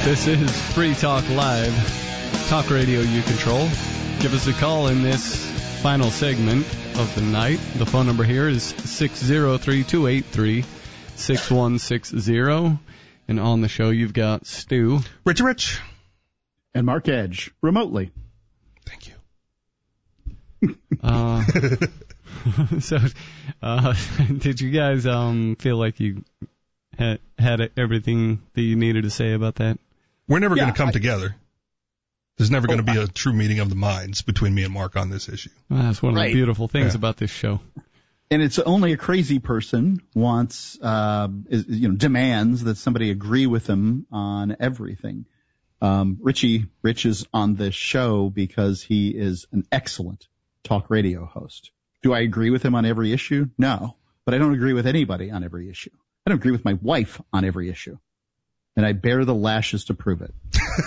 This is Free Talk Live, talk radio you control. Give us a call in this final segment of the night. The phone number here is 603-283-6160. And on the show, you've got Stu. Rich. And Mark Edge, remotely. Thank you. Did you guys feel like you had everything that you needed to say about that? We're never going to come together. There's never going to be a true meeting of the minds between me and Mark on this issue. Well, that's one of the beautiful things about this show. And it's only a crazy person demands that somebody agree with him on everything. Rich is on this show because he is an excellent talk radio host. Do I agree with him on every issue? No, but I don't agree with anybody on every issue. I don't agree with my wife on every issue. And I bear the lashes to prove it.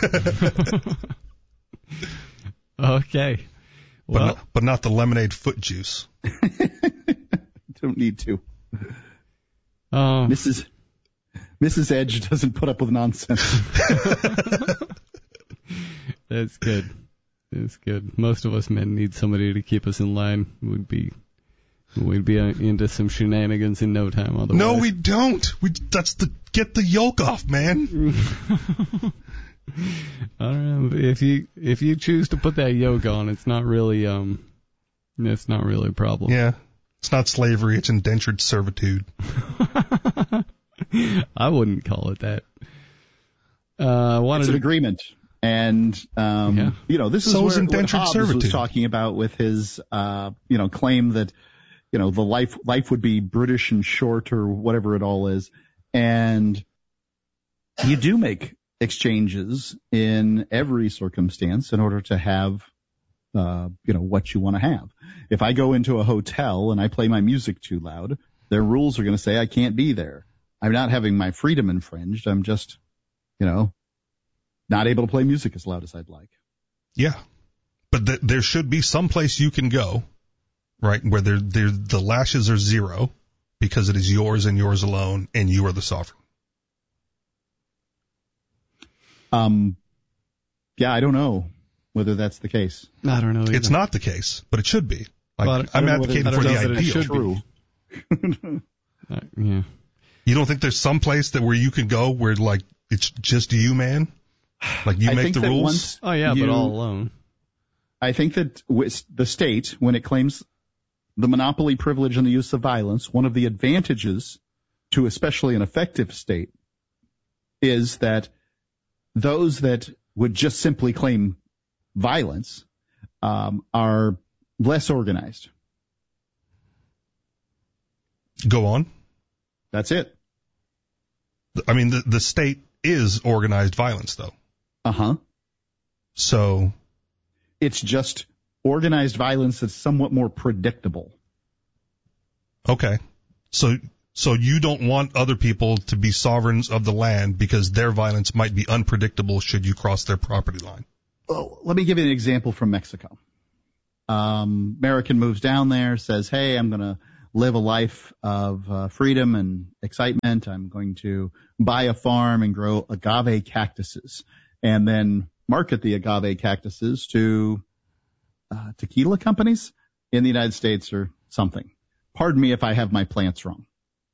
Okay. Well, but not the lemonade foot juice. Don't need to. Mrs. Edge doesn't put up with nonsense. That's good. That's good. Most of us men need somebody to keep us in line. We'd be into some shenanigans in no time. Otherwise. No, we don't. Get the yoke off, man. I don't know. If you choose to put that yoke on, it's not really a problem. Yeah. It's not slavery, it's indentured servitude. I wouldn't call it that. It's an agreement. And, this is what Hobbes was talking about with his, claim that, the life would be British and short or whatever it all is. And you do make exchanges in every circumstance in order to have, what you want to have. If I go into a hotel and I play my music too loud, their rules are going to say I can't be there. I'm not having my freedom infringed. I'm just, not able to play music as loud as I'd like. Yeah. But there should be some place you can go, right, where the lashes are zero because it is yours and yours alone and you are the sovereign. I don't know whether that's the case. I don't know either. It's not the case, but it should be. I'm advocating for the ideal. Yeah. You don't think there's some place where you can go where, like, it's just you, man? Like, you make the rules? But all alone. I think that the state, when it claims the monopoly privilege and the use of violence, one of the advantages to especially an effective state is that those that would just simply claim violence are less organized. Go on. That's it. I mean, the state is organized violence, though. Uh-huh. So it's just organized violence that's somewhat more predictable. Okay. So you don't want other people to be sovereigns of the land because their violence might be unpredictable should you cross their property line. Well, let me give you an example from Mexico. American moves down there, says, hey, I'm going to live a life of freedom and excitement. I'm going to buy a farm and grow agave cactuses and then market the agave cactuses to tequila companies in the United States or something. Pardon me if I have my plants wrong.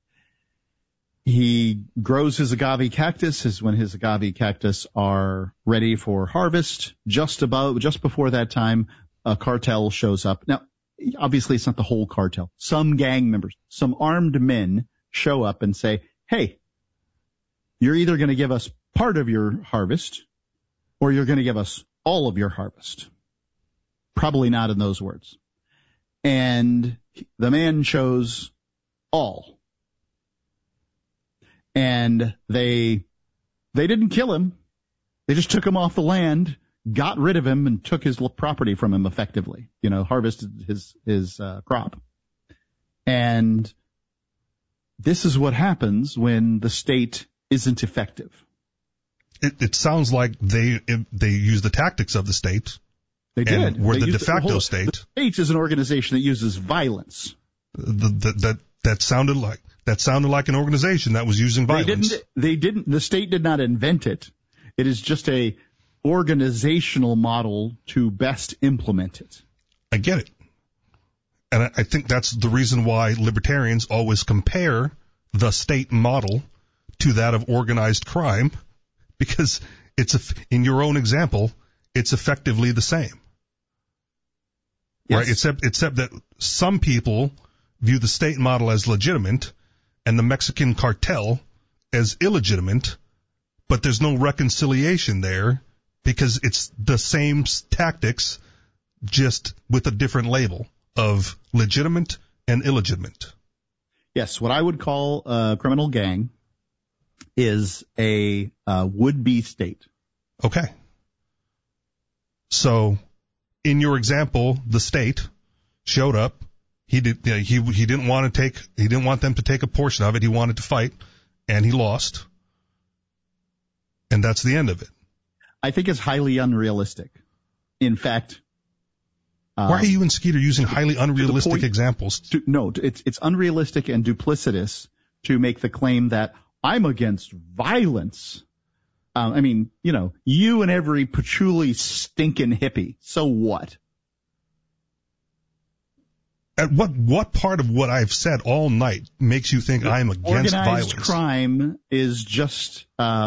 He grows his agave cactus when his agave cactus are ready for harvest. Just before that time, a cartel shows up. Now, obviously, it's not the whole cartel. Some gang members, some armed men show up and say, hey, you're either going to give us part of your harvest or you're going to give us all of your harvest. Probably not in those words. And the man chose all. And they didn't kill him. They just took him off the land, got rid of him, and took his property from him effectively, harvested his crop. And this is what happens when the state isn't effective. It sounds like they use the tactics of the state. They did. And we're the de facto state. The state is an organization that uses violence. That sounded like an organization that was using violence. The state did not invent it. It is just a organizational model to best implement it. I get it. And I think that's the reason why libertarians always compare the state model to that of organized crime, because in your own example, it's effectively the same. Yes. Right? Except that some people view the state model as legitimate and the Mexican cartel as illegitimate, but there's no reconciliation there because it's the same tactics, just with a different label of legitimate and illegitimate. Yes, what I would call a criminal gang is a would-be state. Okay. So, in your example, the state showed up. He didn't want them to take a portion of it. He wanted to fight, and he lost. And that's the end of it. I think it's highly unrealistic. In fact, why are you and Skeeter using highly unrealistic examples? It's unrealistic and duplicitous to make the claim that I'm against violence. You and every patchouli stinking hippie. So what? At what part of what I've said all night makes you think I'm against violence? Organized crime is just,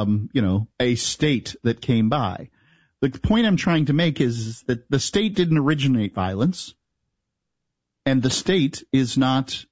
a state that came by. The point I'm trying to make is that the state didn't originate violence, and the state is not,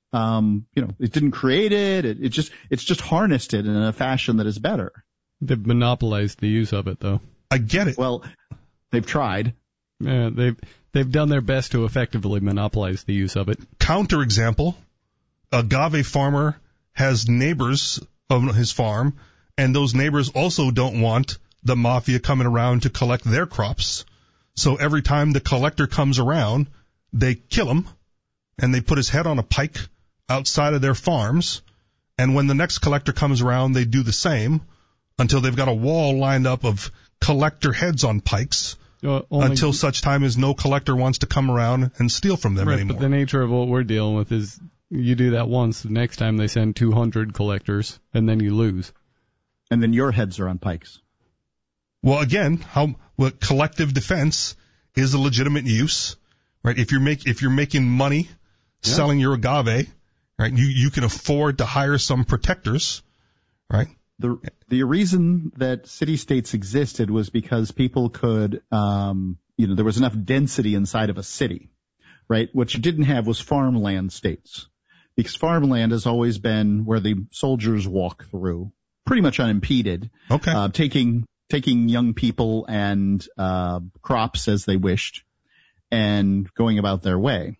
it didn't create it. It's just harnessed it in a fashion that is better. They've monopolized the use of it, though. I get it. Well, they've tried. Yeah, they've done their best to effectively monopolize the use of it. Counterexample, a agave farmer has neighbors on his farm, and those neighbors also don't want the mafia coming around to collect their crops. So every time the collector comes around, they kill him, and they put his head on a pike outside of their farms. And when the next collector comes around, they do the same until they've got a wall lined up of collector heads on pikes. Until such time as no collector wants to come around and steal from them anymore. But the nature of what we're dealing with is you do that once, the next time they send 200 collectors, and then you lose. And then your heads are on pikes. Well, again, collective defense is a legitimate use, right? If you're making money selling your agave, right, you can afford to hire some protectors, right? The reason that city-states existed was because people could, there was enough density inside of a city, right? What you didn't have was farmland states, because farmland has always been where the soldiers walk through, pretty much unimpeded. Okay. Taking young people and crops as they wished, and going about their way.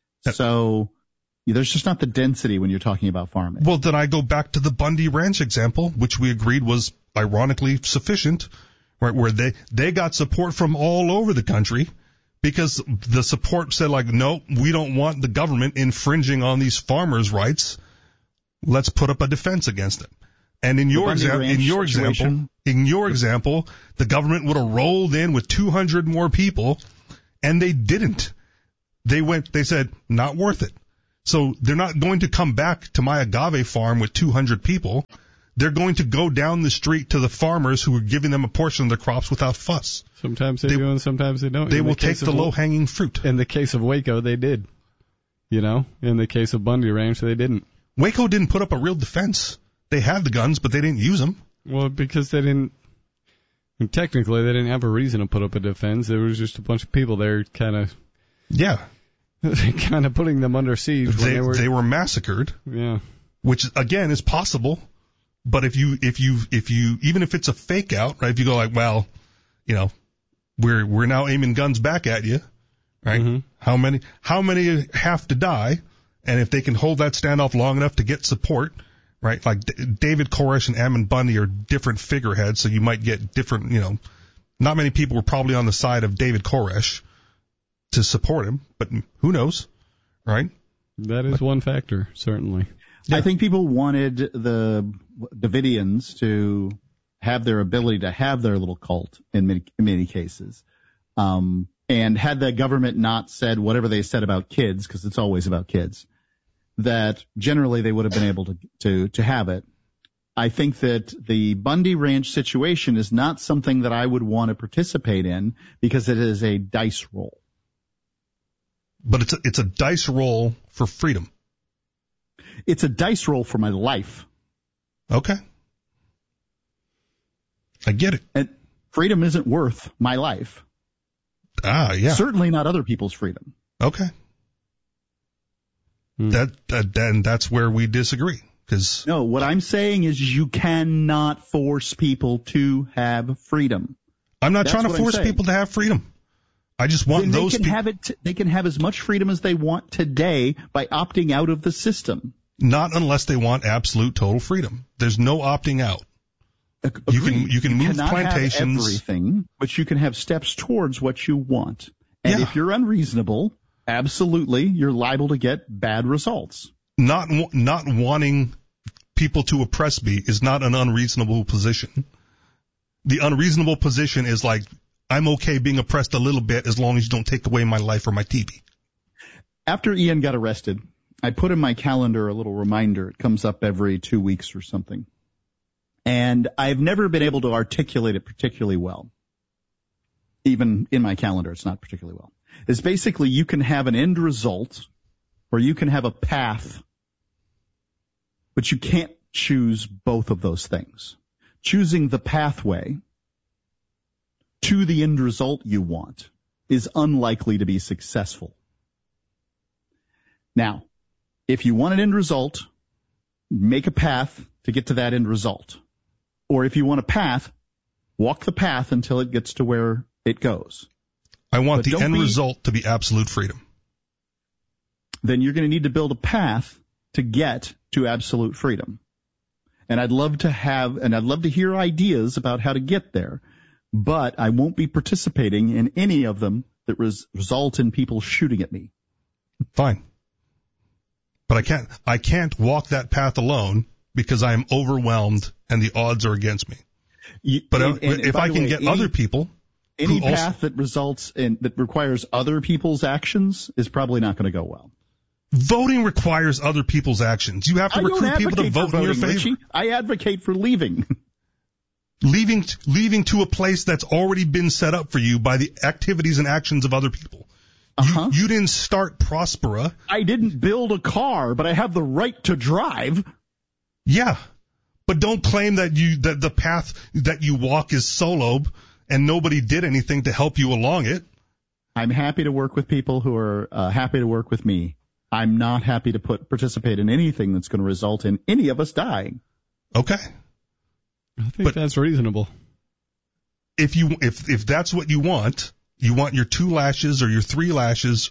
So there's just not the density when you're talking about farming. Well, then I go back to the Bundy Ranch example, which we agreed was ironically sufficient, right? Where they got support from all over the country because the support said, like, no, we don't want the government infringing on these farmers' rights. Let's put up a defense against it. And in your example, the government would have rolled in with 200 more people, and they didn't. They said, not worth it. So they're not going to come back to my agave farm with 200 people. They're going to go down the street to the farmers who are giving them a portion of their crops without fuss. Sometimes they do and sometimes they don't. They will take the low-hanging fruit. In the case of Waco, they did. In the case of Bundy Ranch, they didn't. Waco didn't put up a real defense. They had the guns, but they didn't use them. Well, because they didn't. Technically, they didn't have a reason to put up a defense. There was just a bunch of people there kind of. Yeah. Kind of putting them under siege. They were massacred. Yeah. Which again is possible, but if you even if it's a fake out, right? If you go like, well, we're now aiming guns back at you, right? Mm-hmm. How many have to die? And if they can hold that standoff long enough to get support, right? Like David Koresh and Ammon Bundy are different figureheads, so you might get different. Not many people were probably on the side of David Koresh to support him, but who knows, right? That is one factor, certainly. Yeah. I think people wanted the Davidians to have their ability to have their little cult in many cases. And had the government not said whatever they said about kids, because it's always about kids, that generally they would have been able to have it. I think that the Bundy Ranch situation is not something that I would want to participate in because it is a dice roll. But it's a dice roll for freedom. It's a dice roll for my life. Okay. I get it. And freedom isn't worth my life. Yeah. Certainly not other people's freedom. Okay. Then that's where we disagree. No, what I'm saying is you cannot force people to have freedom. I'm not trying to force people to have freedom. I just want those people. They can have as much freedom as they want today by opting out of the system. Not unless they want absolute total freedom. There's no opting out. Agreed. You can move cannot plantations. Have everything, but you can have steps towards what you want. And if you're unreasonable, absolutely, you're liable to get bad results. Not wanting people to oppress me is not an unreasonable position. The unreasonable position is like, I'm okay being oppressed a little bit as long as you don't take away my life or my TV. After Ian got arrested, I put in my calendar a little reminder. It comes up every 2 weeks or something. And I've never been able to articulate it particularly well. Even in my calendar, it's not particularly well. It's basically you can have an end result or you can have a path, but you can't choose both of those things. Choosing the pathway to the end result you want is unlikely to be successful. Now, if you want an end result, make a path to get to that end result. Or if you want a path, walk the path until it gets to where it goes. I want the end result to be absolute freedom. Then you're going to need to build a path to get to absolute freedom. And I'd love to hear ideas about how to get there, but I won't be participating in any of them that result in people shooting at me. Fine. But I can't walk that path alone because I am overwhelmed and the odds are against me. If I can get other people. Any path that requires other people's actions is probably not going to go well. Voting requires other people's actions. You have to recruit people to vote in your favor. Richie. I advocate for leaving. Leaving to a place that's already been set up for you by the activities and actions of other people. You didn't start Prospera. I didn't build a car, but I have the right to drive. Yeah, but don't claim that the path that you walk is solo and nobody did anything to help you along it. I'm happy to work with people who are happy to work with me. I'm not happy to participate in anything that's going to result in any of us dying. Okay. I think that's reasonable. If that's what you want your 2 lashes or your 3 lashes